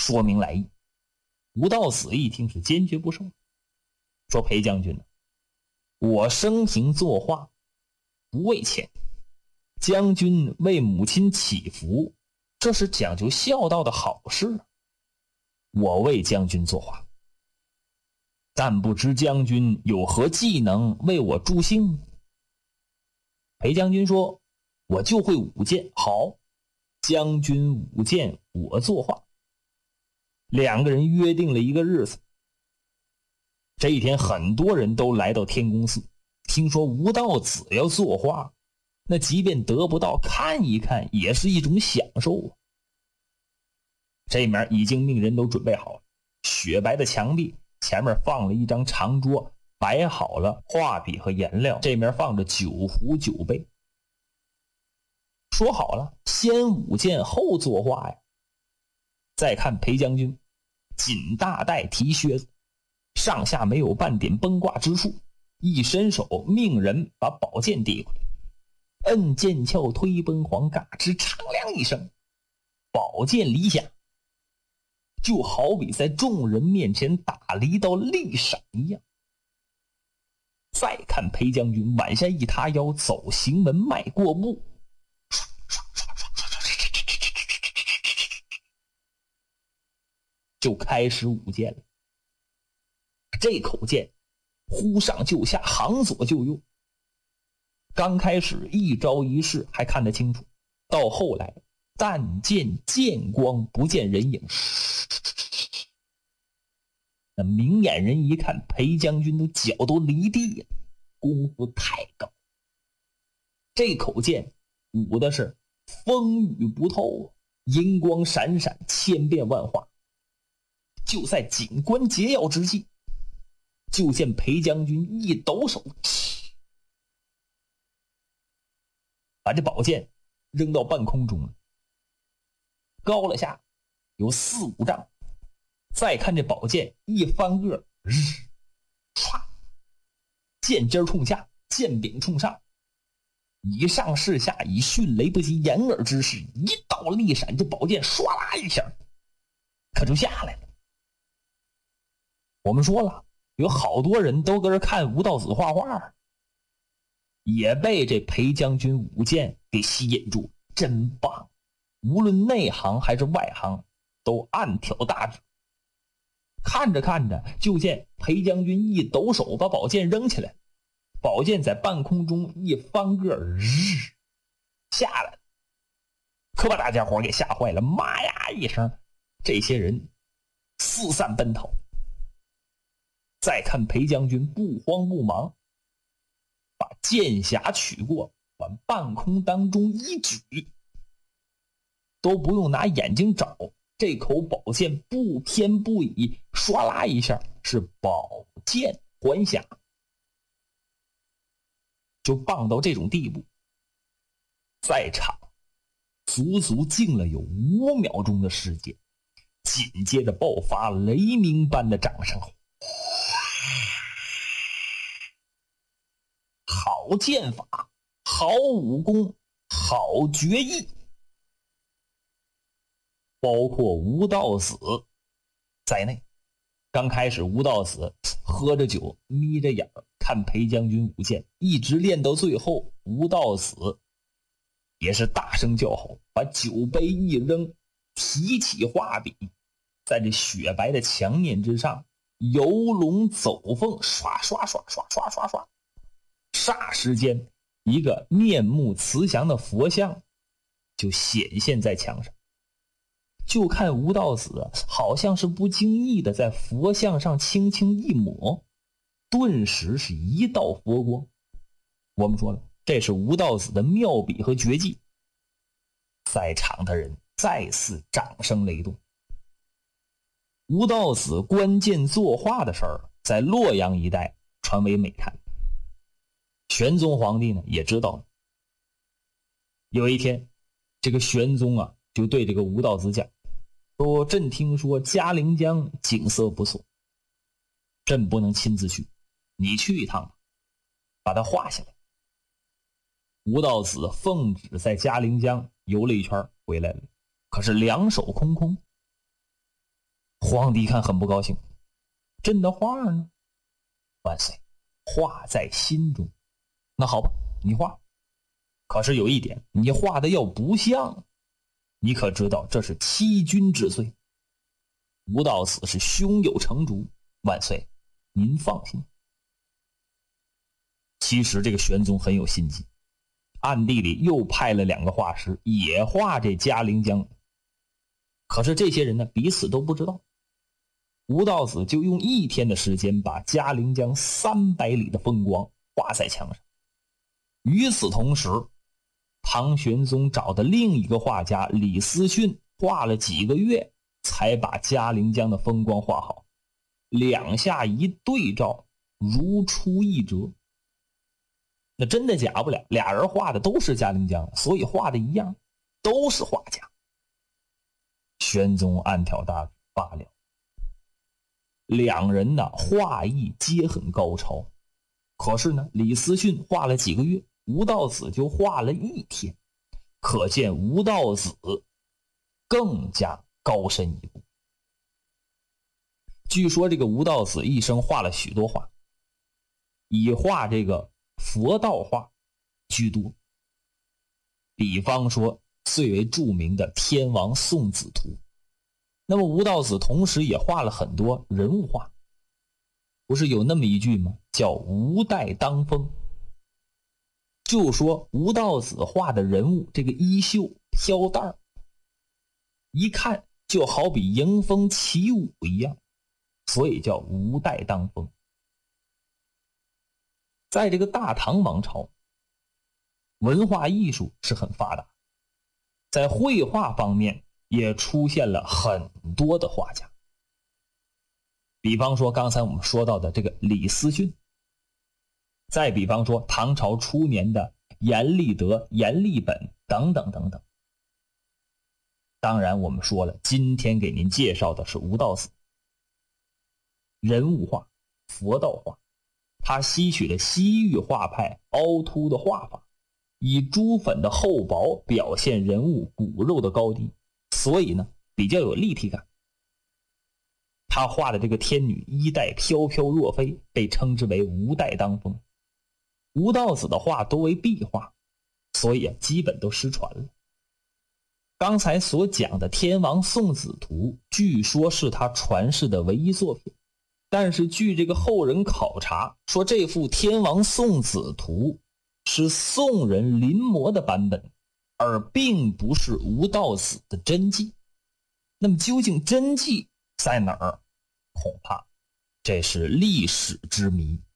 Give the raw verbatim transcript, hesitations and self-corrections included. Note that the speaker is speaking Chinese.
说明来意。吴道子一听是坚决不受，说裴将军呢，我生平作画不为钱，将军为母亲祈福，这是讲究孝道的好事，我为将军作画，但不知将军有何技能为我助兴。裴将军说，我就会舞剑。好，将军舞剑，我作画。两个人约定了一个日子。这一天很多人都来到天宫寺，听说吴道子要作画，那即便得不到，看一看也是一种享受。这面已经命人都准备好了，雪白的墙壁前面放了一张长桌，摆好了画笔和颜料，这面放着酒壶酒杯。说好了，先舞剑后作画呀。再看裴将军，锦大带提靴子，上下没有半点崩挂之处，一伸手命人把宝剑递过来，摁剑鞘推崩黄，嘎吱长亮一声，宝剑离下，就好比在众人面前打了一道利闪一样。再看裴将军往下一塌腰，走行门迈过步，就开始舞剑了。这口剑忽上就下，行左就右，刚开始一招一式还看得清楚，到后来但见剑光不见人影。那明眼人一看，裴将军的脚都离地了，功夫太高。这口剑舞的是风雨不透，银光闪闪，千变万化。就在紧关节要之际，就见裴将军一抖手，把这宝剑扔到半空中了，高了下有四五丈。再看这宝剑一翻个，日唰，剑尖冲下，剑柄冲上，以上势下，以迅雷不及掩耳之势，一道利闪，这宝剑唰啦一下可就下来了。我们说了，有好多人都搁这看吴道子画画，也被这裴将军舞剑给吸引住，真棒！无论内行还是外行，都暗挑大指。看着看着，就见裴将军一抖手把宝剑扔起来，宝剑在半空中一翻个，日下来了，可把大家伙给吓坏了，妈呀一声，这些人四散奔逃。再看裴将军不慌不忙，把剑匣取过，往半空当中一举，都不用拿眼睛找，这口宝剑不偏不倚，唰啦一下是宝剑还匣，就棒到这种地步。在场足足静了有五秒钟的时间，紧接着爆发雷鸣般的掌声。好剑法，好武功，好绝艺。包括吴道子在内，刚开始吴道子喝着酒，眯着眼看裴将军舞剑，一直练到最后，吴道子也是大声叫好，把酒杯一扔，提起画笔，在这雪白的墙面之上游龙走凤，刷刷刷刷刷刷刷，霎时间一个面目慈祥的佛像就显现在墙上。就看吴道子好像是不经意的在佛像上轻轻一抹，顿时是一道佛光。我们说了，这是吴道子的妙笔和绝技。在场的人再次掌声雷动。吴道子关键作画的事儿在洛阳一带传为美谈，玄宗皇帝呢也知道了。有一天，这个玄宗啊就对这个吴道子讲，说朕听说嘉陵江景色不错，朕不能亲自去，你去一趟吧，把它画下来。吴道子奉旨在嘉陵江游了一圈回来了，可是两手空空。 皇帝一看很不高兴，朕的画呢？万岁，画在心中。那好吧，你画。可是有一点，你画的要不像，你可知道这是欺君之罪。吴道子是胸有成竹，万岁，您放心。其实这个玄宗很有心机，暗地里又派了两个画师也画这嘉陵江。可是这些人呢，彼此都不知道。吴道子就用一天的时间把嘉陵江三百里的风光画在墙上。与此同时，唐玄宗找的另一个画家李思训画了几个月才把嘉陵江的风光画好，两下一对照，如出一辙。那真的假不了，俩人画的都是嘉陵江，所以画的一样，都是画家。玄宗暗挑大指罢了。两人呢，画艺皆很高超，可是呢，李思训画了几个月，吴道子就画了一天，可见吴道子更加高深一步。据说这个吴道子一生画了许多画，以画这个佛道画居多。比方说最为著名的天王送子图。那么吴道子同时也画了很多人物画，不是有那么一句吗？叫吴带当风。就说吴道子画的人物这个衣袖飘带儿，一看就好比迎风起舞一样，所以叫吴带当风。在这个大唐王朝，文化艺术是很发达，在绘画方面也出现了很多的画家。比方说刚才我们说到的这个李思训，再比方说唐朝初年的阎立德、阎立本等等等等。当然我们说了，今天给您介绍的是吴道子。人物画、佛道画，他吸取了西域画派凹凸的画法，以朱粉的厚薄表现人物骨肉的高低，所以呢比较有立体感。他画的这个天女衣带飘飘若飞，被称之为吴带当风。吴道子的画多为壁画，所以啊基本都失传了。刚才所讲的天王送子图，据说是他传世的唯一作品，但是据这个后人考察说，这幅天王送子图是宋人临摹的版本，而并不是吴道子的真迹。那么究竟真迹在哪儿？恐怕这是历史之谜。